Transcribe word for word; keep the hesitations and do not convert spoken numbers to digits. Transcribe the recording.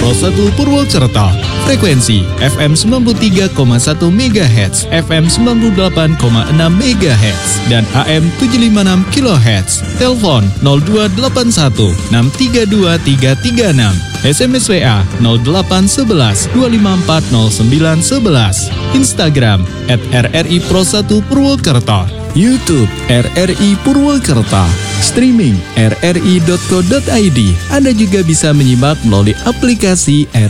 Pro satu Purwokerto. Frekuensi F M sembilan puluh tiga koma satu megahertz, F M sembilan puluh delapan koma enam megahertz, dan A M tujuh ratus lima puluh enam kilohertz. Telepon nol dua delapan satu enam tiga dua tiga tiga enam. S M S W A nol delapan satu satu dua lima empat nol sembilan satu satu. Instagram at R R I Pro satu Purwokerto. YouTube R R I Purwokerto. Streaming r r i dot co dot i d. Anda juga bisa menyimak melalui aplikasi R